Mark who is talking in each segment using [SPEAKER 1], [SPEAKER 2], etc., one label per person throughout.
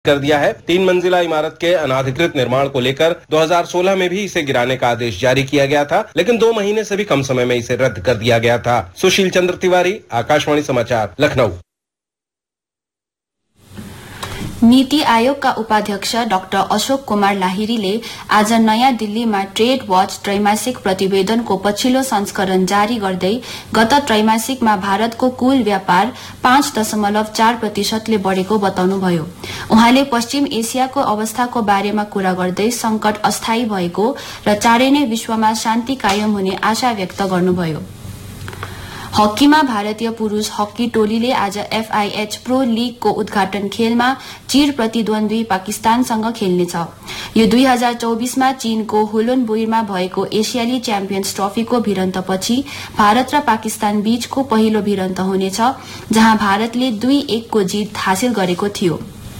[SPEAKER 1] कर दिया है। 3 मंजिला इमारत के अनाधिकृत निर्माण को लेकर 2016 में भी इसे गिराने का आदेश जारी किया गया था, लेकिन 2 महीने से भी कम समय में इसे रद्द कर दिया गया था। सुशील चंद्र तिवारी, आकाशवाणी समाचार, लखनऊ।
[SPEAKER 2] नीति आयोगका उपाध्यक्ष डाक्टर अशोक कुमार लाहिरीले आज नयाँ दिल्लीमा ट्रेड वाच त्रैमासिक प्रतिवेदनको पछिल्लो संस्करण जारी गर्दै गत त्रैमासिकमा भारतको कुल व्यापार 5.4% बढ़ेको बताउनुभयो। उहाँले पश्चिम एसियाको अवस्थाको बारेमा कुरा गर्दै संकट अस्थायी भएको र चाँडै नै विश्वमा शान्ति कायम हुने आशा व्यक्त गर्नुभयो। हकीमा भारतीय पुरूष हकी टोलीले आज FIH प्रो लीगको उद्घाटन खेलमा चिर प्रतिद्वन्दी पाकिस्तानसँग खेल्नेछ। यो 2024मा चीनको हुलुनबुईमा भएको एसियाली च्याम्पियन्स ट्रफीको भिडन्तपछि भारत र पाकिस्तान बीचको पहिलो भिडन्त हुनेछ, जहाँ भारतले 2-1 को जित हासिल गरेको थियो।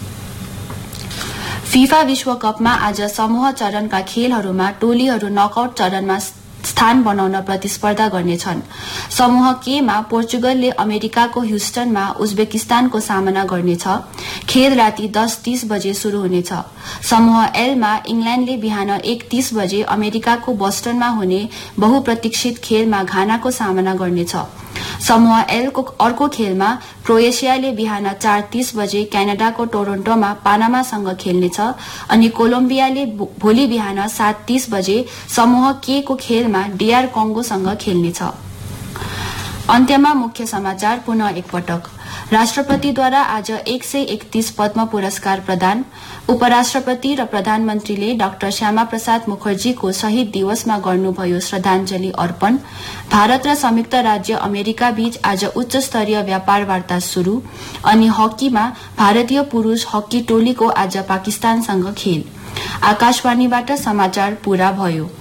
[SPEAKER 2] फिफा विश्वकपमा आज समूह चरणका खेलहरूमा टोलीहरू नकआउट चरणमा स्थान बनाउन प्रतिस्पर्धा गर्नेछन्। समूह के मा पोर्चुगलले अमेरिकाको ह्युस्टनमा उज्बेकिस्तानको सामना गर्नेछ। खेल राति 10:30 बजे शुरू हुनेछ। समूह एल मा इंग्ल्याण्डले बिहान 1:30 बजे अमेरिकाको बोस्टनमा हुने बहुप्रतीक्षित खेलमा घानाको सामना गर्नेछ। समूह एल को अर्को खेलमा क्रोएशियाले बिहान 4:30 बजे क्यानाडाको टोरन्टोमा पानामासँग खेल्नेछ, अनि कोलम्बियाले भोलि बिहान 7:30 बजे समूह के को खेलमा DR कङ्गोसँग खेल्नेछ। अन्त्यमा मुख्य समाचार पुनः एकपटक। राष्ट्रपतिद्वारा आज 131 पद्म पुरस्कार प्रदान। उपराष्ट्रपति र प्रधानमन्त्रीले डाक्टर श्यामा प्रसाद मुखर्जीको शहीद दिवसमा गर्नुभयो श्रद्धाञ्जली अर्पण। भारत र संयुक्त राज्य अमेरिका बीच आज उच्च स्तरीय व्यापार वार्ता शुरू। अनि हकीमा भारतीय पुरूष हकी टोलीको आज पाकिस्तानसँग खेल। आकाशवाणीबाट समाचार पूरा भयो।